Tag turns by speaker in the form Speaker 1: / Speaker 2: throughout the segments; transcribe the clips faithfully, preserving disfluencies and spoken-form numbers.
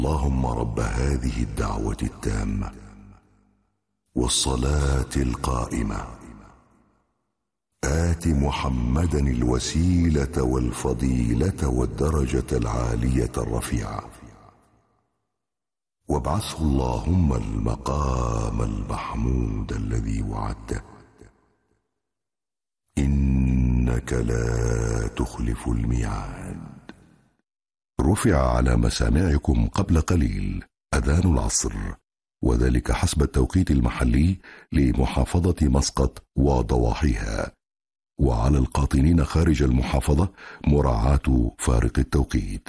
Speaker 1: اللهم رب هذه الدعوة التامة والصلاة القائمة آت محمدا الوسيلة والفضيلة والدرجة العالية الرفيعة وابعثه اللهم المقام المحمود الذي وعدته إنك لا تخلف الميعاد. رفع على مسامعكم قبل قليل أذان العصر، وذلك حسب التوقيت المحلي لمحافظة مسقط وضواحيها، وعلى القاطنين خارج المحافظة مراعاة فارق التوقيت.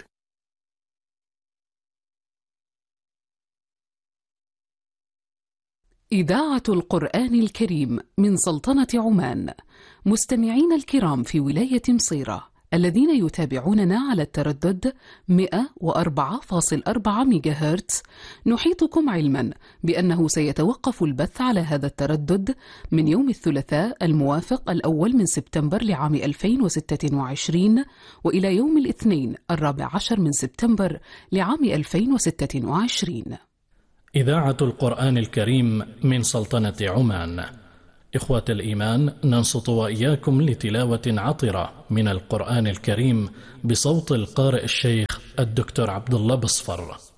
Speaker 2: إذاعة القرآن الكريم من سلطنة عمان. مستمعين الكرام في ولاية مصيرة الذين يتابعوننا على التردد مئة وأربعة فاصلة أربعة ميجاهرتز، نحيطكم علما بأنه سيتوقف البث على هذا التردد من يوم الثلاثاء الموافق الأول من سبتمبر لعام ألفين وستة وعشرين وإلى يوم الاثنين الرابع عشر من سبتمبر لعام ألفين وستة وعشرين.
Speaker 3: إذاعة القرآن الكريم من سلطنة عمان. إخوة الإيمان، ننصت وإياكم لتلاوة عطرة من القرآن الكريم بصوت القارئ الشيخ الدكتور عبد الله بصفر.